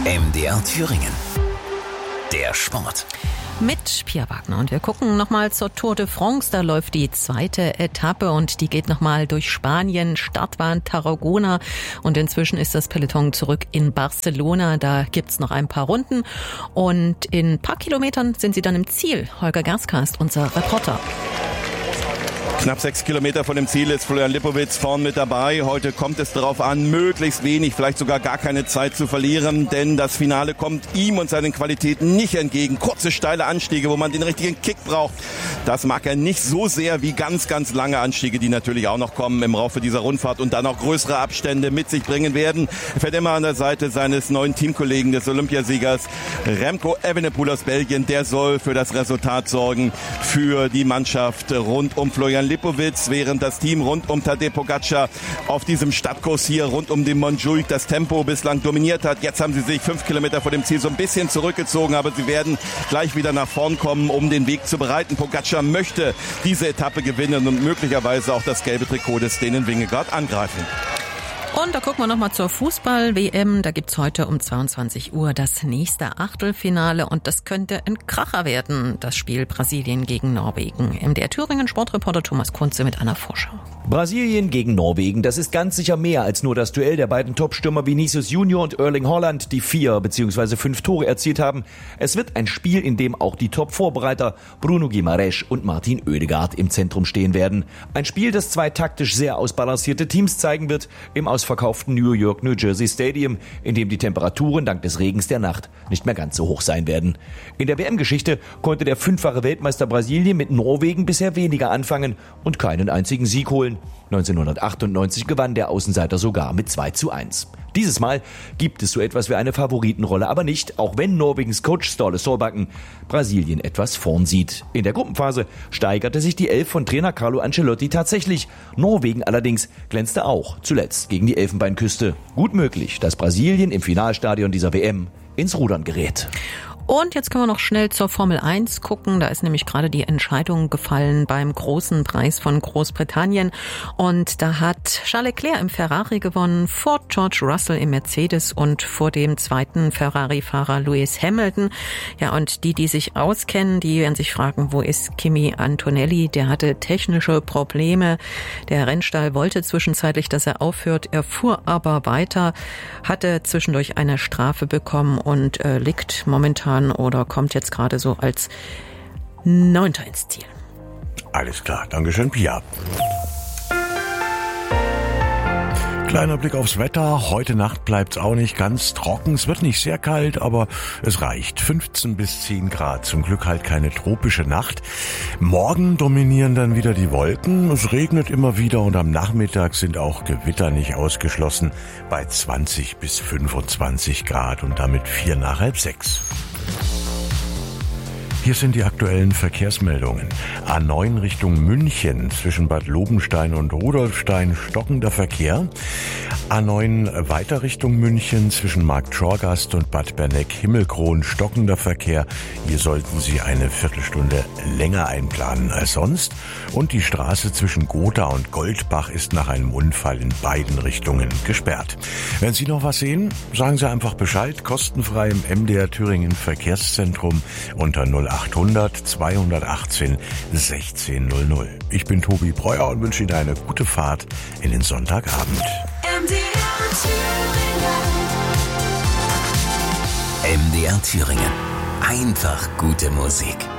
MDR Thüringen. Der Sport. Mit Pia Wagner. Und wir gucken nochmal zur Tour de France. Da läuft die zweite Etappe und die geht nochmal durch Spanien. Start war in Tarragona und inzwischen ist das Peloton zurück in Barcelona. Da gibt's noch ein paar Runden und in ein paar Kilometern sind sie dann im Ziel. Holger Gerska ist unser Reporter. Knapp 6 Kilometer von dem Ziel ist Florian Lipowitz vorn mit dabei. Heute kommt es darauf an, möglichst wenig, vielleicht sogar gar keine Zeit zu verlieren, denn das Finale kommt ihm und seinen Qualitäten nicht entgegen. Kurze, steile Anstiege, wo man den richtigen Kick braucht. Das mag er nicht so sehr wie ganz, ganz lange Anstiege, die natürlich auch noch kommen im Laufe dieser Rundfahrt und dann auch größere Abstände mit sich bringen werden. Er fährt immer an der Seite seines neuen Teamkollegen, des Olympiasiegers Remco Evenepoel aus Belgien. Der soll für das Resultat sorgen für die Mannschaft rund um Florian Lipowitz, während das Team rund um Tadej Pogačar auf diesem Stadtkurs hier rund um den Montjuic das Tempo bislang dominiert hat. Jetzt haben sie sich 5 Kilometer vor dem Ziel so ein bisschen zurückgezogen, aber sie werden gleich wieder nach vorn kommen, um den Weg zu bereiten. Pogačar möchte diese Etappe gewinnen und möglicherweise auch das gelbe Trikot des Dänen Vingegaard angreifen. Und da gucken wir nochmal zur Fußball-WM. Da gibt's heute um 22 Uhr das nächste Achtelfinale und das könnte ein Kracher werden, das Spiel Brasilien gegen Norwegen. MDR Thüringen Sportreporter Thomas Kunze mit einer Vorschau. Brasilien gegen Norwegen, das ist ganz sicher mehr als nur das Duell der beiden Topstürmer Vinicius Junior und Erling Haaland, die 4 bzw. 5 Tore erzielt haben. Es wird ein Spiel, in dem auch die Top-Vorbereiter Bruno Guimaraes und Martin Oedegaard im Zentrum stehen werden. Ein Spiel, das 2 taktisch sehr ausbalancierte Teams zeigen wird, im ausverkauften New Jersey Stadium, in dem die Temperaturen dank des Regens der Nacht nicht mehr ganz so hoch sein werden. In der WM-Geschichte konnte der 5-fache Weltmeister Brasilien mit Norwegen bisher weniger anfangen und keinen einzigen Sieg holen. 1998 gewann der Außenseiter sogar mit 2:1. Dieses Mal gibt es so etwas wie eine Favoritenrolle, aber nicht, auch wenn Norwegens Coach Ståle Solbakken Brasilien etwas vorn sieht. In der Gruppenphase steigerte sich die Elf von Trainer Carlo Ancelotti tatsächlich. Norwegen allerdings glänzte auch zuletzt gegen die Elfenbeinküste. Gut möglich, dass Brasilien im Finalstadion dieser WM ins Rudern gerät. Und jetzt können wir noch schnell zur Formel 1 gucken. Da ist nämlich gerade die Entscheidung gefallen beim großen Preis von Großbritannien. Und da hat Charles Leclerc im Ferrari gewonnen, vor George Russell im Mercedes und vor dem zweiten Ferrari-Fahrer Lewis Hamilton. Ja, und die sich auskennen, die werden sich fragen, wo ist Kimi Antonelli? Der hatte technische Probleme. Der Rennstall wollte zwischenzeitlich, dass er aufhört. Er fuhr aber weiter, hatte zwischendurch eine Strafe bekommen und liegt momentan oder kommt jetzt gerade so als 9. ins Ziel. Alles klar, Dankeschön, Pia. Kleiner Blick aufs Wetter. Heute Nacht bleibt's auch nicht ganz trocken. Es wird nicht sehr kalt, aber es reicht. 15 bis 10 Grad. Zum Glück halt keine tropische Nacht. Morgen dominieren dann wieder die Wolken. Es regnet immer wieder und am Nachmittag sind auch Gewitter nicht ausgeschlossen bei 20 bis 25 Grad und damit 4 nach halb 6. Hier sind die aktuellen Verkehrsmeldungen. A9 Richtung München zwischen Bad Lobenstein und Rudolfstein stockender Verkehr. A9 weiter Richtung München zwischen Marktschorgast und Bad Berneck-Himmelkron stockender Verkehr. Hier sollten Sie eine Viertelstunde länger einplanen als sonst. Und die Straße zwischen Gotha und Goldbach ist nach einem Unfall in beiden Richtungen gesperrt. Wenn Sie noch was sehen, sagen Sie einfach Bescheid. Kostenfrei im MDR Thüringen Verkehrszentrum unter 0800 218 1600. Ich bin Tobi Breuer und wünsche Ihnen eine gute Fahrt in den Sonntagabend. MDR Thüringen. Einfach gute Musik.